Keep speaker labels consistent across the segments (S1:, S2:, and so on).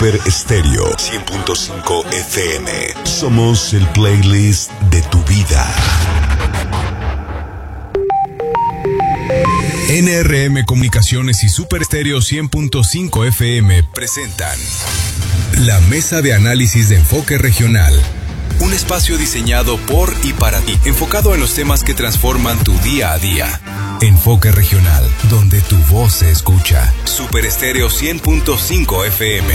S1: Super Estéreo 100.5 FM. Somos el playlist de tu vida. NRM Comunicaciones y Super Estéreo 100.5 FM presentan la Mesa de Análisis de Enfoque Regional. Un espacio diseñado por y para ti, enfocado en los temas que transforman tu día a día. Enfoque Regional, donde tu voz se escucha. Super Estéreo 100.5 FM.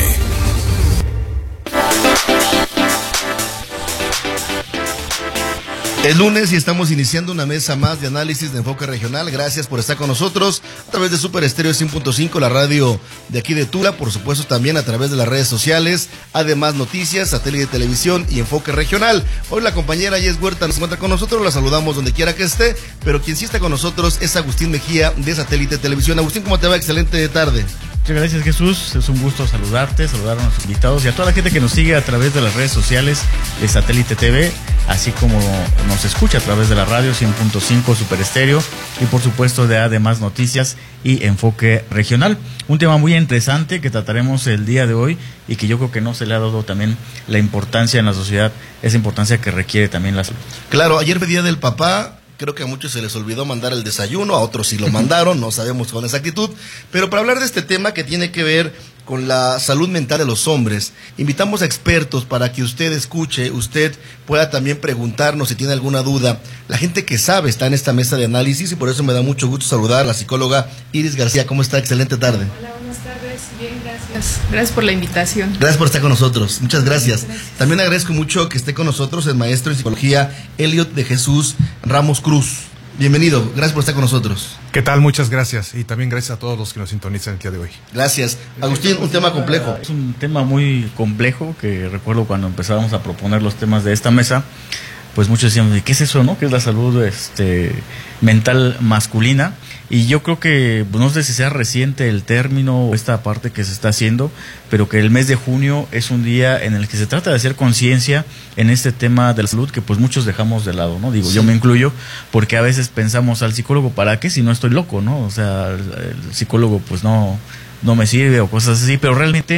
S2: Es lunes y estamos iniciando una mesa más de análisis de Enfoque Regional. Gracias por estar con nosotros a través de Super Estéreo 100.5, la radio de aquí de Tula, por supuesto también a través de las redes sociales, además noticias, satélite de televisión y Enfoque Regional. Hoy la compañera Yes Huerta nos encuentra con nosotros, la saludamos donde quiera que esté, pero quien sí está con nosotros es Agustín Mejía de Satélite de Televisión. Agustín, ¿cómo te va? Excelente tarde.
S3: Muchas gracias, Jesús, es un gusto saludarte, saludar a nuestros invitados y a toda la gente que nos sigue a través de las redes sociales de Satélite TV, así como nos escucha a través de la radio 100.5 Super Estéreo y por supuesto de Además Noticias y Enfoque Regional. Un tema muy interesante que trataremos el día de hoy y que yo creo que no se le ha dado también la importancia en la sociedad, esa importancia que requiere también la salud.
S2: Claro, ayer fue Día del Papá. Creo que a muchos se les olvidó mandar el desayuno, a otros sí lo mandaron, no sabemos con exactitud. Pero para hablar de este tema que tiene que ver con la salud mental de los hombres, invitamos a expertos para que usted escuche, usted pueda también preguntarnos si tiene alguna duda. La gente que sabe está en esta mesa de análisis y por eso me da mucho gusto saludar a la psicóloga Iris García. ¿Cómo está? Excelente tarde.
S4: Hola, buenas tardes. Bien, gracias. Gracias por la invitación.
S2: Gracias por estar con nosotros. Muchas gracias. También agradezco mucho que esté con nosotros el maestro en psicología Elliot de Jesús Ramos Cruz. Bienvenido, gracias por estar con nosotros.
S5: ¿Qué tal? Muchas gracias. Y también gracias a todos los que nos sintonizan el día de hoy.
S2: Gracias. Agustín, un tema complejo.
S3: Es un tema muy complejo que recuerdo cuando empezábamos a proponer los temas de esta mesa, pues muchos decían, ¿qué es eso, no? ¿Qué es la salud mental masculina? Y yo creo que, no sé si sea reciente el término o esta parte que se está haciendo, pero que el mes de junio es un día en el que se trata de hacer conciencia en este tema de la salud que pues muchos dejamos de lado, ¿no? Digo, sí. Yo me incluyo, porque a veces pensamos al psicólogo, ¿para qué si no estoy loco, no? O sea, el psicólogo pues no me sirve o cosas así, pero realmente